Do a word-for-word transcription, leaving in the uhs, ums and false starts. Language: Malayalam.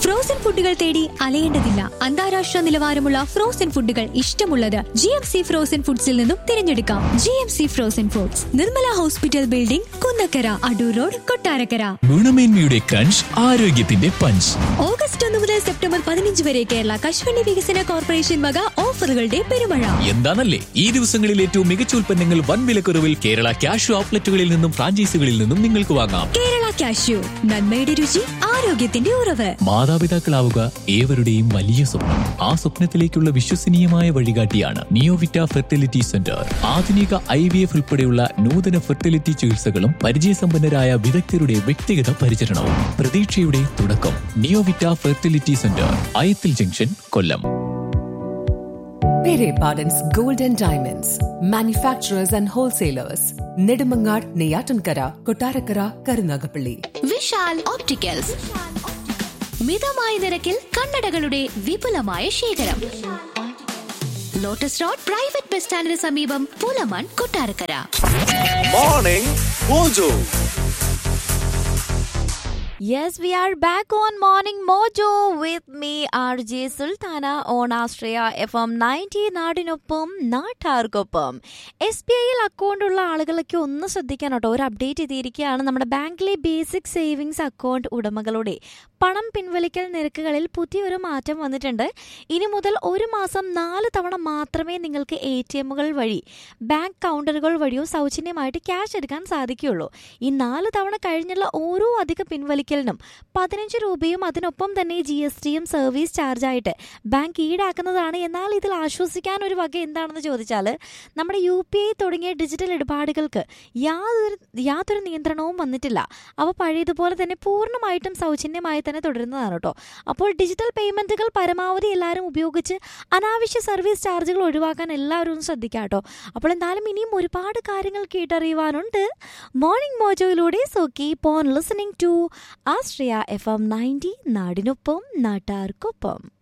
ഫ്രോസൺ ഫുഡുകൾ തേടി അലയേണ്ടതില്ല. അന്താരാഷ്ട്ര നിലവാരമുള്ള ഫ്രോസൺ ഫുഡുകൾ ഇഷ്ടമുള്ളത് ജി എം സി ഫ്രോസൺ ഫുഡ്സിൽ നിന്നും തിരഞ്ഞെടുക്കാം. G M C frozen foods, Nirmala hospital building, Kunnakkara, Adoor road, Kottarakkara. ഗുണമേന്മയുടെ crunch, ആരോഗ്യത്തിന്റെ പഞ്ച്. ഓഗസ്റ്റ് ഒന്ന് മുതൽ സെപ്റ്റംബർ പതിനഞ്ച് വരെ കേരള കശുവണ്ടി വികസന കോർപ്പറേഷൻ വക ഓഫറുകളുടെ പെരുമഴ. എന്താണല്ലേ ഈ ദിവസങ്ങളിൽ ഏറ്റവും മികച്ച ഉൽപ്പന്നങ്ങൾ വൻ വിലക്കുറവിൽ കേരള ക്യാഷ് ഔട്ട്ലെറ്റുകളിൽ നിന്നും ഫ്രാഞ്ചൈസികളിൽ നിന്നും നിങ്ങൾക്ക് വാങ്ങാം. കേരള കാഷ്യൂ, നന്മയുടെ രുചി, ആരോഗ്യത്തിന്റെ ഉറവ്. മാതാപിതാക്കളാവുക ഏവരുടെയും വലിയ സ്വപ്നം. ആ സ്വപ്നത്തിലേക്കുള്ള വിശ്വസനീയമായ വഴികാട്ടിയാണ് നിയോവിറ്റ ഫെർട്ടിലിറ്റി സെന്റർ. ആധുനിക ഐ വി എഫ് ഉൾപ്പെടെയുള്ള നൂതന ഫെർട്ടിലിറ്റി ചികിത്സകളും പരിചയസമ്പന്നരായ വിദഗ്ധരുടെ വ്യക്തിഗത പരിചരണവും പ്രതീക്ഷയുടെ തുടക്കം. Neovita fertility centre, Ayathil junction, Kollam. Pere Pardon's Gold and Diamonds, manufacturers and wholesalers. Nedumangad, Neyatankara, Kottarakara, Karunagapalli. Vishal opticals, മിതമായ നിരക്കിൽ കണ്ണടകളുടെ വിപുലമായ ശേഖരം. ലോട്ടസ് റോഡ് പ്രൈവറ്റ് ബസ് സ്റ്റാൻഡിന് സമീപം, Pulamon, Kottarakkara. Morning mojo. Yes, we are back on Morning Mojo with me, R J Sultana, on Astraya F M ninety നാടിനൊപ്പം നാട്ടാർക്കൊപ്പം. എസ് ബി ഐയിൽ അക്കൗണ്ട് ഉള്ള ആളുകളൊക്കെ ഒന്ന് ശ്രദ്ധിക്കാൻ കേട്ടോ. ഒരു അപ്ഡേറ്റ് ചെയ്തിരിക്കുകയാണ്. നമ്മുടെ ബാങ്കിലെ ബേസിക് സേവിങ്സ് അക്കൗണ്ട് ഉടമകളുടെ പണം പിൻവലിക്കൽ നിരക്കുകളിൽ പുതിയൊരു മാറ്റം വന്നിട്ടുണ്ട്. ഇനി മുതൽ ഒരു മാസം നാല് തവണ മാത്രമേ നിങ്ങൾക്ക് എ ടി എമ്മുകൾ വഴി, ബാങ്ക് കൗണ്ടറുകൾ വഴിയോ സൗജന്യമായിട്ട് ക്യാഷ് എടുക്കാൻ സാധിക്കുകയുള്ളൂ. ഈ നാല് തവണ കഴിഞ്ഞുള്ള ഓരോ അധിക പിൻവലിക്കൽ പതിനഞ്ച് രൂപയും അതിനൊപ്പം തന്നെ ജി എസ് ടിയും സർവീസ് ചാർജായിട്ട് ബാങ്ക് ഈടാക്കുന്നതാണ്. എന്നാൽ ഇതിൽ ആശ്വസിക്കാൻ ഒരു വക എന്താണെന്ന് ചോദിച്ചാൽ, നമ്മുടെ യു പി ഐ തുടങ്ങിയ ഡിജിറ്റൽ ഇടപാടുകൾക്ക് യാതൊരു യാതൊരു നിയന്ത്രണവും വന്നിട്ടില്ല. അവ പഴയതുപോലെ തന്നെ പൂർണ്ണമായിട്ടും സൗജന്യമായി തന്നെ തുടരുന്നതാണ് കേട്ടോ. അപ്പോൾ ഡിജിറ്റൽ പേയ്മെന്റുകൾ പരമാവധി എല്ലാവരും ഉപയോഗിച്ച് അനാവശ്യ സർവീസ് ചാർജുകൾ ഒഴിവാക്കാൻ എല്ലാവരും ഒന്ന് ശ്രദ്ധിക്കാം കേട്ടോ. അപ്പോൾ എന്തായാലും ഇനിയും ഒരുപാട് കാര്യങ്ങൾ കേട്ടറിയുവാനുണ്ട് morning മോജോയിലൂടെ. So keep on listening to Austria F M ninety, നാടിനൊപ്പം നാട്ടാർക്കൊപ്പം.